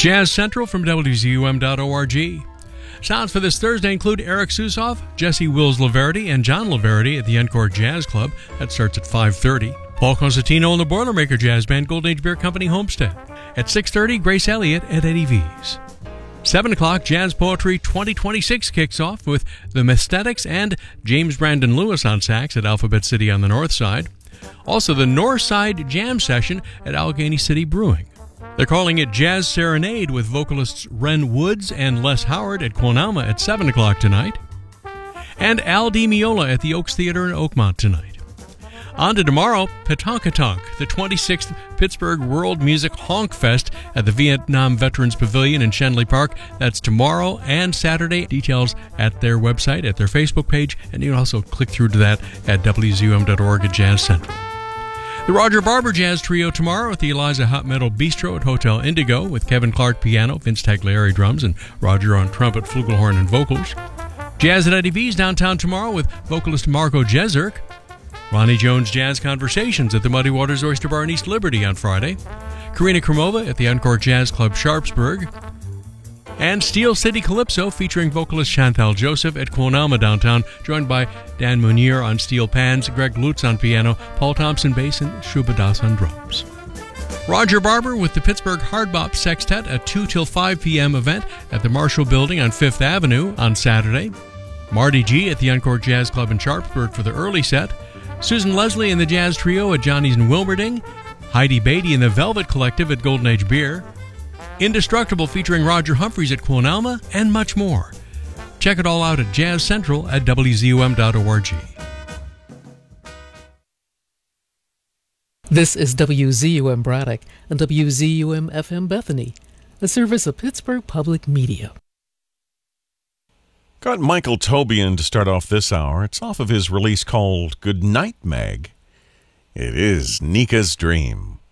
Jazz Central from WZUM.org. Sounds for this Thursday include Eric Susoff, Jesse Wills Laverty, and John Laverty at the Encore Jazz Club. That starts at 5:30. Paul Constantino and the Boilermaker Jazz Band, Golden Age Beer Company, Homestead. At 6:30, Grace Elliott at Eddie V's. 7 o'clock, Jazz Poetry 2026 kicks off with the Mesthetics and James Brandon Lewis on sax at Alphabet City on the north side. Also, the North Side Jam Session at Allegheny City Brewing. They're calling it Jazz Serenade with vocalists Ren Woods and Les Howard at Quonalma at 7 o'clock tonight. And Al Di Meola at the Oaks Theater in Oakmont tonight. On to tomorrow, Petonkatonk, the 26th Pittsburgh World Music Honk Fest at the Vietnam Veterans Pavilion in Schenley Park. That's tomorrow and Saturday. Details at their website, at their Facebook page, and you can also click through to that at WZUM.org at Jazz Central. The Roger Barber Jazz Trio tomorrow at the Eliza Hot Metal Bistro at Hotel Indigo with Kevin Clark piano, Vince Tagliari drums, and Roger on trumpet, flugelhorn, and vocals. Jazz at Eddie V's downtown tomorrow with vocalist Marco Jezerk. Ronnie Jones Jazz Conversations at the Muddy Waters Oyster Bar in East Liberty on Friday. Karina Kromova at the Encore Jazz Club Sharpsburg. And Steel City Calypso featuring vocalist Chantal Joseph at Quonalma downtown, joined by Dan Munier on steel pans, Greg Lutz on piano, Paul Thompson bass, and Shubha Das on drums. Roger Barber with the Pittsburgh Hardbop Sextet, a 2 till 5 p.m. event at the Marshall Building on 5th Avenue on Saturday. Marty G at the Encore Jazz Club in Sharpsburg for the early set. Susan Leslie and the Jazz Trio at Johnny's in Wilmerding. Heidi Beatty and the Velvet Collective at Golden Age Beer. Indestructible featuring Roger Humphreys at Quonalma, and much more. Check it all out at Jazz Central at WZUM.org. This is WZUM Braddock and WZUM FM Bethany, a service of Pittsburgh Public Media. Got Michael Tobian to start off this hour. It's off of his release called Good Night, Meg. It is Nika's Dream.